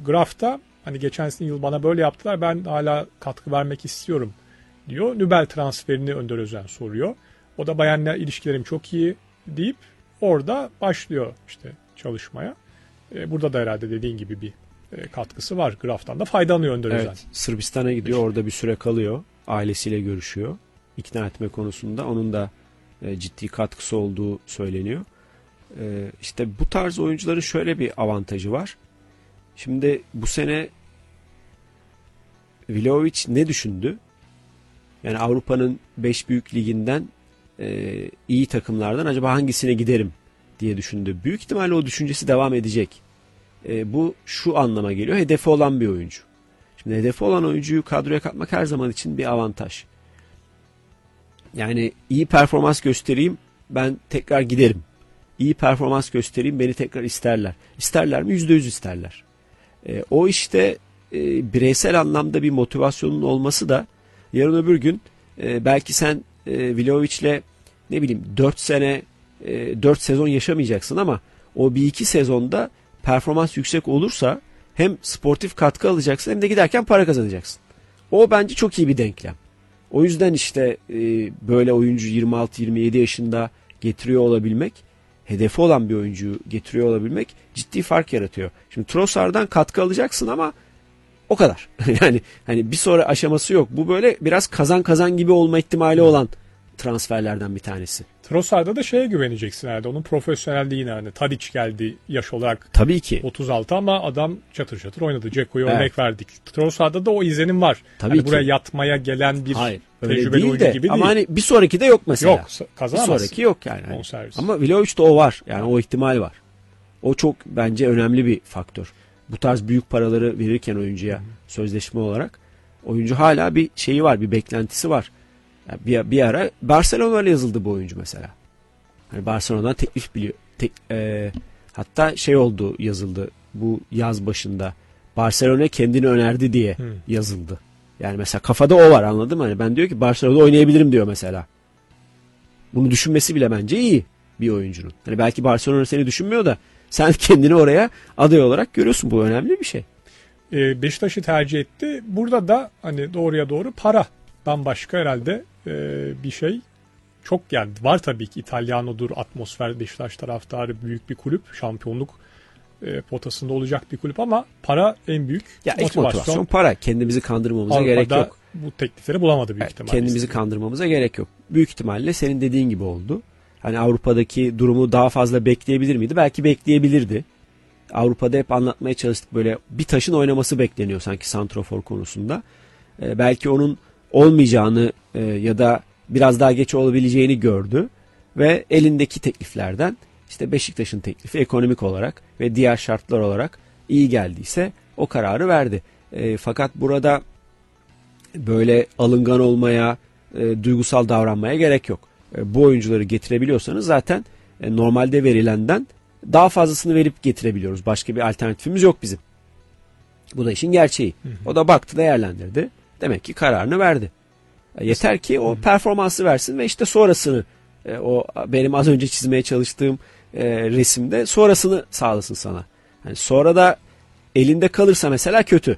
Graf'ta hani geçen yıl bana böyle yaptılar, ben hala katkı vermek istiyorum diyor. Nübel transferini Önder Özen soruyor. O da Bayern'le ilişkilerim çok iyi deyip orada başlıyor işte çalışmaya. Burada da herhalde dediğin gibi bir katkısı var. Graf'tan da faydalanıyor Önder Özen. Evet, Sırbistan'a gidiyor, orada bir süre kalıyor. Ailesiyle görüşüyor. İkna etme konusunda onun da ciddi katkısı olduğu söyleniyor. İşte bu tarz oyuncuların şöyle bir avantajı var. Şimdi bu sene Vlahovic ne düşündü? Yani Avrupa'nın 5 büyük liginden iyi takımlardan acaba hangisine giderim diye düşündü. Büyük ihtimalle o düşüncesi devam edecek. Bu şu anlama geliyor. Hedefi olan bir oyuncu. Şimdi hedefi olan oyuncuyu kadroya katmak her zaman için bir avantaj. Yani iyi performans göstereyim, ben tekrar giderim. İyi performans göstereyim, beni tekrar isterler. İsterler mi? %100 isterler. O işte bireysel anlamda bir motivasyonun olması da yarın öbür gün belki sen Vlahovic'le ne bileyim 4 sene 4 sezon yaşamayacaksın ama o 1-2 sezonda performans yüksek olursa hem sportif katkı alacaksın hem de giderken para kazanacaksın. O bence çok iyi bir denklem. O yüzden işte böyle oyuncu 26-27 yaşında getiriyor olabilmek, hedefi olan bir oyuncuyu getiriyor olabilmek ciddi fark yaratıyor. Şimdi Trossard'dan katkı alacaksın ama o kadar. Yani hani bir sonra aşaması yok. Bu böyle biraz kazan kazan gibi olma ihtimali olan transferlerden bir tanesi. Trossard'da da şeye güveneceksin herhalde. Onun profesyonelliğine, hani Tadic geldi yaş olarak. Tabii ki. 36 ama adam çatır çatır oynadı. Ceko'ya örnek verdik. Trossard'da da o izlenim var. Tabii hani ki. buraya yatmaya gelen bir tecrübeli oyuncu gibi ama değil. hani bir sonraki de yok mesela. Yok, kazanamazsın. Bir sonraki yok yani. Bonservis. Ama Vlahovic'te o var. Yani o ihtimal var. O çok bence önemli bir faktör. Bu tarz büyük paraları verirken oyuncuya sözleşme olarak oyuncu hala bir şeyi var, bir beklentisi var. Yani bir ara Barcelona'yla yazıldı bu oyuncu mesela. Hani Barcelona'dan teklif biliyor. Hatta şey oldu, yazıldı bu yaz başında. Barcelona kendini önerdi diye yazıldı. Yani mesela kafada o var, anladın mı? Hani ben diyor ki Barcelona'da oynayabilirim diyor mesela. Bunu düşünmesi bile bence iyi bir oyuncunun. Hani belki Barcelona seni düşünmüyor da sen kendini oraya aday olarak görüyorsun. Bu önemli bir şey. Beşiktaş'ı tercih etti. Burada da hani doğruya doğru paradan başka herhalde bir şey çok, yani var tabii ki İtalyano'dur, atmosfer, Beşiktaş taraftarı, büyük bir kulüp, şampiyonluk potasında olacak bir kulüp ama para en büyük motivasyon para. Kendimizi kandırmamıza gerek yok. Bu teklifleri bulamadı büyük ihtimalle. Kendimizi kandırmamıza gerek yok. Büyük ihtimalle senin dediğin gibi oldu. Hani Avrupa'daki durumu daha fazla bekleyebilir miydi? Belki bekleyebilirdi. Avrupa'da hep anlatmaya çalıştık, böyle bir taşın oynaması bekleniyor sanki santrofor konusunda. Belki onun olmayacağını ya da biraz daha geç olabileceğini gördü ve elindeki tekliflerden işte Beşiktaş'ın teklifi ekonomik olarak ve diğer şartlar olarak iyi geldiyse o kararı verdi. Fakat burada böyle alıngan olmaya, duygusal davranmaya gerek yok. Bu oyuncuları getirebiliyorsanız zaten normalde verilenden daha fazlasını verip getirebiliyoruz. Başka bir alternatifimiz yok bizim. Bu da işin gerçeği. O da baktı, değerlendirdi. Demek ki kararını verdi. Yeter ki o performansı versin ve işte sonrasını, o benim az önce çizmeye çalıştığım resimde sonrasını sağlasın sana. Yani sonra da elinde kalırsa mesela kötü.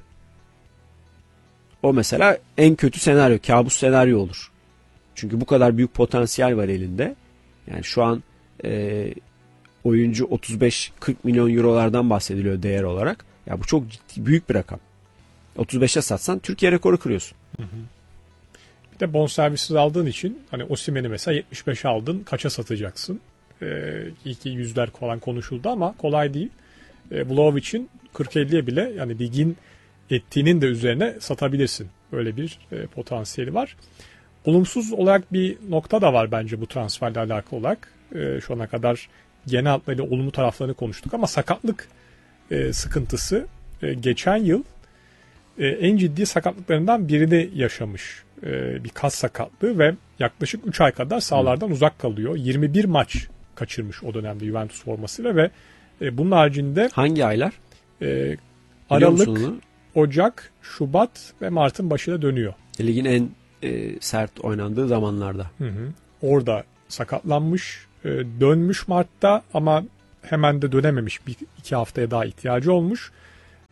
O mesela en kötü senaryo, kabus senaryo olur. Çünkü bu kadar büyük potansiyel var elinde. Yani şu an oyuncu 35-40 milyon eurolardan bahsediliyor değer olarak. Ya bu çok ciddi, büyük bir rakam. 35'e satsan Türkiye rekoru kırıyorsun. Bir de bonservisiz aldığın için hani Osimhen'i mesela 75'e aldın, kaça satacaksın? İlk yüzler falan konuşuldu ama kolay değil. Vlahovic'in 40-50'ye bile, yani ligin ettiğinin de üzerine satabilirsin. Böyle bir potansiyeli var. Olumsuz olarak bir nokta da var bence bu transferle alakalı olarak. Şu ana kadar genel hatlarıyla olumlu taraflarını konuştuk ama sakatlık sıkıntısı geçen yıl en ciddi sakatlıklarından birini yaşamış. Bir kas sakatlığı ve yaklaşık 3 ay kadar sahalardan uzak kalıyor. 21 maç kaçırmış o dönemde Juventus formasıyla ve bunun haricinde hangi aylar? Aralık, Ocak, Şubat ve Mart'ın başına dönüyor. Ligin en sert oynandığı zamanlarda. Orada sakatlanmış, dönmüş Mart'ta ama hemen de dönememiş. 1-2 haftaya daha ihtiyacı olmuş.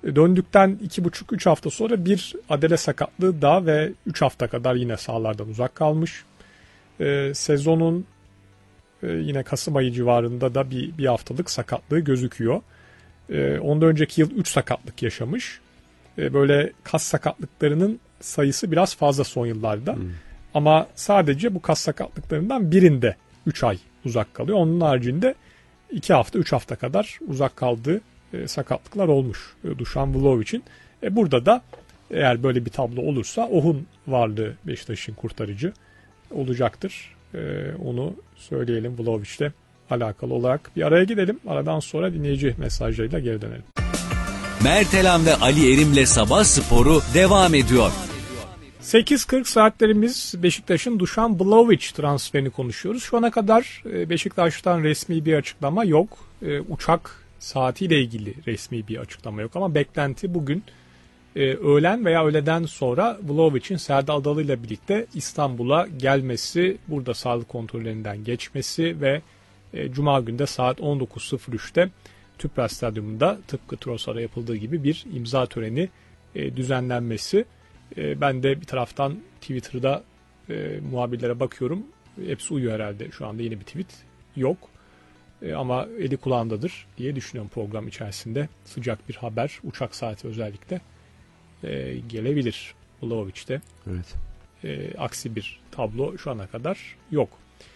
Döndükten 2,5-3 hafta sonra bir adele sakatlığı daha ve 3 hafta kadar yine sahalardan uzak kalmış. Sezonun yine Kasım ayı civarında da bir haftalık sakatlığı gözüküyor. Ondan önceki yıl 3 sakatlık yaşamış. Böyle kas sakatlıklarının sayısı biraz fazla son yıllarda. Ama sadece bu kas sakatlıklarından birinde 3 ay uzak kalıyor. Onun haricinde 2 hafta 3 hafta kadar uzak kaldığı sakatlıklar olmuş Dušan Vlahovic'in. Burada da eğer böyle bir tablo olursa Oh'un varlığı Beşiktaş'ın kurtarıcı olacaktır. Onu söyleyelim Vlahovic'le alakalı olarak. Bir araya gidelim. Aradan sonra dinleyici mesajlarıyla geri dönelim. Mertelan ve Ali Erim'le Sabah Sporu devam ediyor. 8.40 saatlerimiz Beşiktaş'ın Dušan Vlahović transferini konuşuyoruz. Şu ana kadar Beşiktaş'tan resmi bir açıklama yok. Uçak saatiyle ilgili resmi bir açıklama yok ama beklenti bugün öğlen veya öğleden sonra Vlahovic'in Serdar Adalı ile birlikte İstanbul'a gelmesi, burada sağlık kontrollerinden geçmesi ve Cuma günü de saat 19.03'te Tüpraş Stadyumunda tıpkı Trossard'a yapıldığı gibi bir imza töreni düzenlenmesi. Ben de bir taraftan Twitter'da muhabirlere bakıyorum. Hepsi uyuyor herhalde. Şu anda yeni bir tweet yok. Ama eli kulağındadır diye düşünüyorum program içerisinde. Sıcak bir haber. Uçak saati özellikle gelebilir Vlahovic'te. Evet. Aksi bir tablo şu ana kadar yok.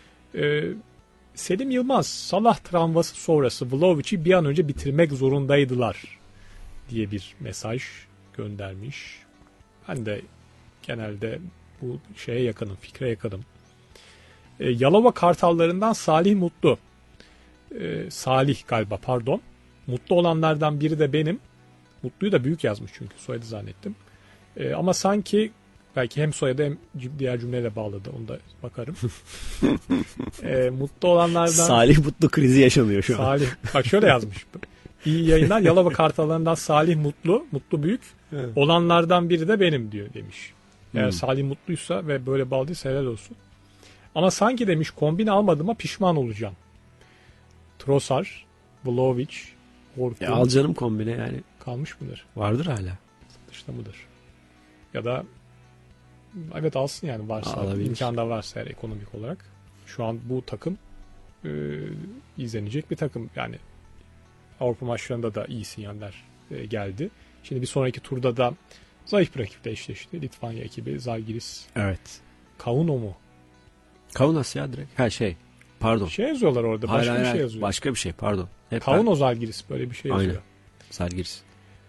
Selim Yılmaz, Salah travması sonrası Vlahovic'i bir an önce bitirmek zorundaydılar diye bir mesaj göndermiş. Ben de genelde bu şeye yakınım, fikre yakınım. Yalova Kartallarından Salih Mutlu. Salih galiba pardon. Mutlu olanlardan biri de benim. Mutlu'yu da büyük yazmış çünkü soyadı zannettim. Ama sanki belki hem soyadı hem diğer cümleyle bağladı. Onu da bakarım. Mutlu olanlardan... Salih Mutlu krizi yaşanıyor şu an. Salih. Bak şöyle yazmış. İyi yayınlar. Yalova Kartallarından Salih Mutlu. Mutlu büyük. Evet. Olanlardan biri de benim diyor demiş. Eğer Salih mutluysa ve böyle bağladıysa helal olsun. Ama sanki demiş kombin almadığıma pişman olacağım. Trossard, Vlahović, Orkun. Al canım kombine yani. Kalmış mıdır? Vardır hala. Satışta mıdır? Ya da evet alsın yani varsa. İmkan da varsa eğer ekonomik olarak. Şu an bu takım izlenecek bir takım. Yani Avrupa maçlarında da iyi sinyaller geldi. Şimdi bir sonraki turda da zayıf bir rakiple eşleşti. Litvanya ekibi Zalgiris. Evet. Kauno mu? Kaunas ya direkt. Ha şey. Pardon. Şey yazıyorlar orada. Başka bir şey yazıyor. Başka bir şey pardon. Kauno Zalgiris böyle bir şey yazıyor. Aynen. Zalgiris.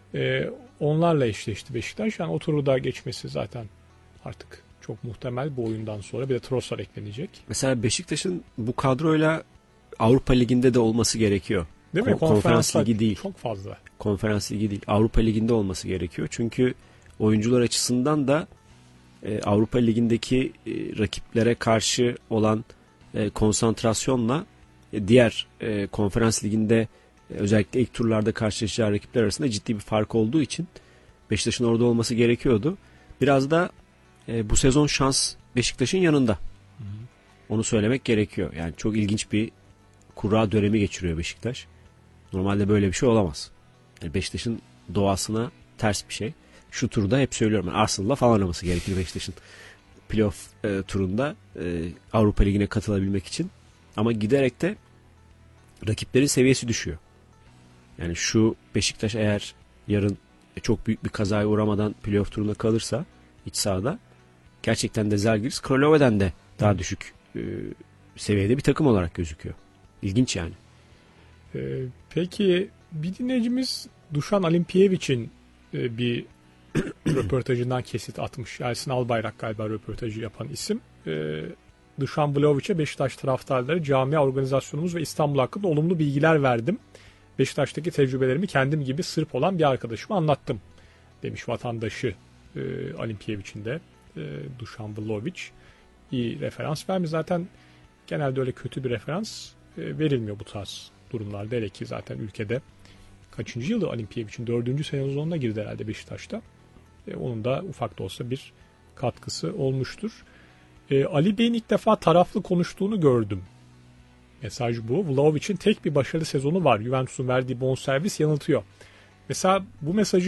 Onlarla eşleşti Beşiktaş. Yani o turu da geçmesi zaten artık çok muhtemel bu oyundan sonra. Bir de Trossard eklenecek. Mesela Beşiktaş'ın bu kadroyla Avrupa Ligi'nde de olması gerekiyor. Değil mi? Konferans Ligi değil. Çok fazla. Konferans Ligi değil. Avrupa Ligi'nde olması gerekiyor. Çünkü oyuncular açısından da Avrupa Ligi'ndeki rakiplere karşı olan konsantrasyonla diğer Konferans Ligi'nde özellikle ilk turlarda karşılaşacağı rakipler arasında ciddi bir fark olduğu için Beşiktaş'ın orada olması gerekiyordu. Biraz da bu sezon şans Beşiktaş'ın yanında. Hı-hı. Onu söylemek gerekiyor. Yani çok ilginç bir kura dönemi geçiriyor Beşiktaş. Normalde böyle bir şey olamaz. Yani Beşiktaş'ın doğasına ters bir şey. Şu turda hep söylüyorum. Yani Arsenal'la falan oynaması gerekir Beşiktaş'ın playoff turunda Avrupa Ligi'ne katılabilmek için. Ama giderek de rakiplerin seviyesi düşüyor. Yani şu Beşiktaş eğer yarın çok büyük bir kazaya uğramadan playoff turunda kalırsa iç sahada gerçekten de Zalgiris Kralove'den de daha düşük seviyede bir takım olarak gözüküyor. İlginç yani. Peki bir dinleyicimiz Dušan Alimpijevic'in bir röportajından kesit atmış. Ersin Albayrak galiba röportajı yapan isim. Dušan Vlahović'e Beşiktaş taraftarları, camia organizasyonumuz ve İstanbul hakkında olumlu bilgiler verdim. Beşiktaş'taki tecrübelerimi kendim gibi Sırp olan bir arkadaşıma anlattım demiş vatandaşı Alimpijevic'in de. Dušan Vlahović iyi referans vermiş. Zaten genelde öyle kötü bir referans verilmiyor bu tarz durumlarda. Hele ki zaten ülkede kaçıncı yılı Alimpijevic'in 4. sezonuna girdi herhalde Beşiktaş'ta. Onun da ufak da olsa bir katkısı olmuştur. Ali Bey'in ilk defa taraflı konuştuğunu gördüm. Mesaj bu. Vlahović'in tek bir başarılı sezonu var. Juventus'un verdiği bonservis yanıltıyor. Mesela bu mesajı